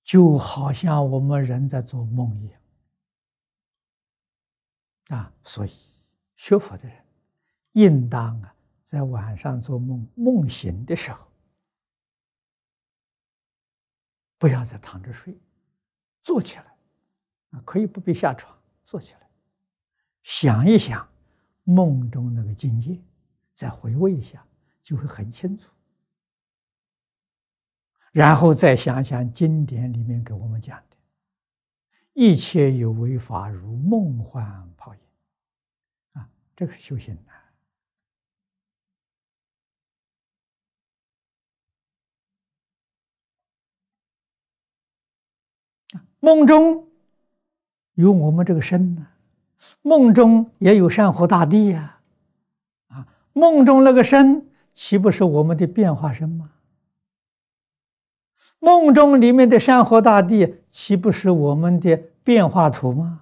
就好像我们人在做梦一样啊。所以学佛的人应当在晚上做梦，梦醒的时候，不要再躺着睡，坐起来可以不必下床，坐起来，想一想梦中那个境界，再回味一下，就会很清楚。然后再想想经典里面给我们讲的，一切有为法如梦幻泡影啊，这个是修行的。梦中有我们这个身呢，梦中也有山河大地呀，梦中那个身岂不是我们的变化身吗？梦中里面的山河大地岂不是我们的变化图吗？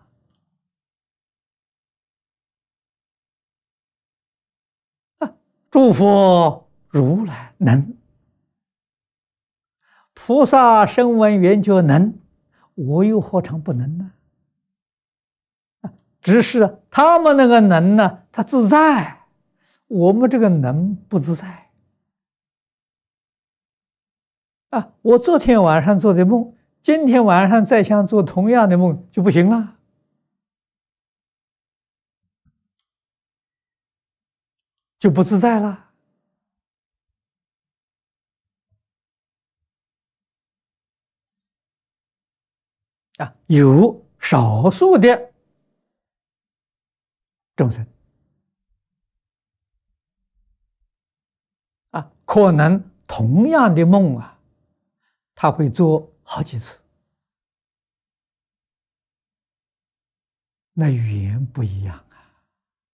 诸佛如来能，菩萨声闻缘觉能，我又何尝不能呢？只是他们那个能呢，他自在，我们这个能不自在我昨天晚上做的梦，今天晚上再想做同样的梦就不行了，就不自在了有少数的众生可能同样的梦他会做好几次，那语言不一样